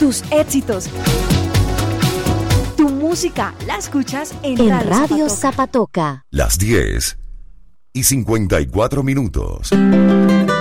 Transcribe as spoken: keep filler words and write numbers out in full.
tus éxitos. Tu música la escuchas en, en Radio, Radio Zapatoca. Zapatoca. Las diez y cincuenta y cuatro minutos.